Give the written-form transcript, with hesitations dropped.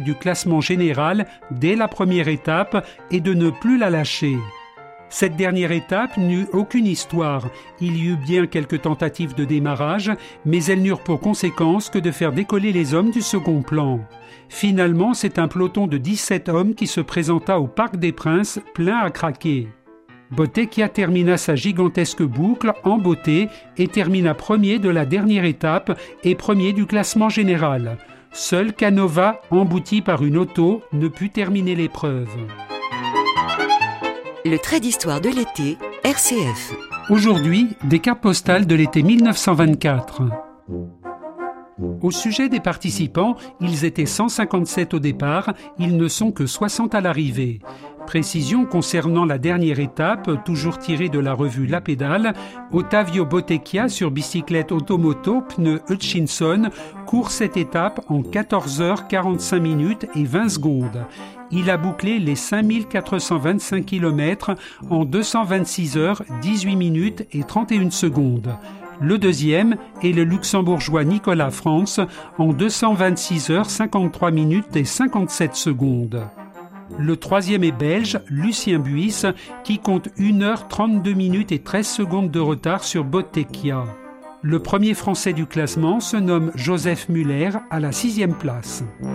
du classement général dès la première étape et de ne plus la lâcher. Cette dernière étape n'eut aucune histoire. Il y eut bien quelques tentatives de démarrage, mais elles n'eurent pour conséquence que de faire décoller les hommes du second plan. Finalement, c'est un peloton de 17 hommes qui se présenta au Parc des Princes, plein à craquer. Bottecchia termina sa gigantesque boucle en beauté et termina premier de la dernière étape et premier du classement général. Seul Canova, embouti par une auto, ne put terminer l'épreuve. Le trait d'histoire de l'été, RCF. Aujourd'hui, des cartes postales de l'été 1924. Au sujet des participants, ils étaient 157 au départ, ils ne sont que 60 à l'arrivée. Précision concernant la dernière étape, toujours tirée de la revue La Pédale, Ottavio Bottecchia sur bicyclette automoto pneus Hutchinson court cette étape en 14h45 et 20 secondes. Il a bouclé les 5425 km en 226 heures, 18 minutes et 31 secondes. Le deuxième est le luxembourgeois Nicolas Frantz en 226 heures, 53 minutes et 57 secondes. Le troisième est belge, Lucien Buis, qui compte 1 heure 32 minutes et 13 secondes de retard sur Bottecchia. Le premier français du classement se nomme Joseph Muller à la 6e place.